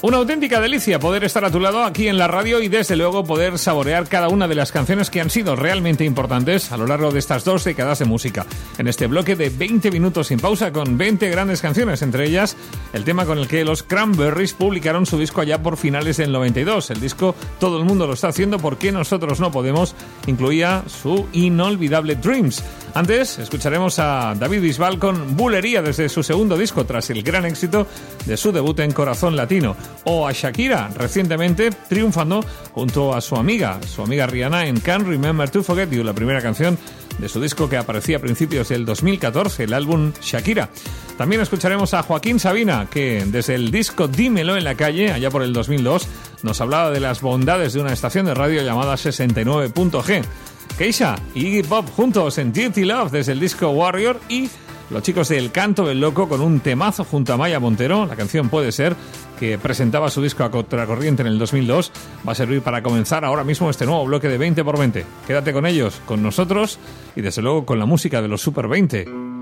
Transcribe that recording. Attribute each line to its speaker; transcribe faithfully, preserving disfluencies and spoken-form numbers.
Speaker 1: Una auténtica delicia poder estar a tu lado aquí en la radio y desde luego poder saborear cada una de las canciones que han sido realmente importantes a lo largo de estas dos décadas de música. En este bloque de veinte minutos sin pausa con veinte grandes canciones, entre ellas el tema con el que los Cranberries publicaron su disco allá por finales del noventa y dos. El disco Todo el mundo lo está haciendo, ¿por qué nosotros no podemos? Incluía su inolvidable Dreams. Antes escucharemos a David Bisbal con Bulería desde su segundo disco tras el gran éxito de su debut en Corazón Latino. O a Shakira, recientemente triunfando junto a su amiga, su amiga Rihanna en Can't Remember to Forget You, la primera canción de su disco que aparecía a principios del dos mil catorce, el álbum Shakira. También escucharemos a Joaquín Sabina, que desde el disco Dímelo en la calle, allá por el dos mil dos, nos hablaba de las bondades de una estación de radio llamada sesenta y nueve punto ge. Keisha y Iggy Pop juntos en Dirty Love desde el disco Warrior, y los chicos de El Canto del Loco con un temazo junto a Maya Montero. La canción Puede Ser, que presentaba su disco a contracorriente en el dos mil dos, va a servir para comenzar ahora mismo este nuevo bloque de veinte por veinte. Quédate con ellos, con nosotros y desde luego con la música de los Super veinte.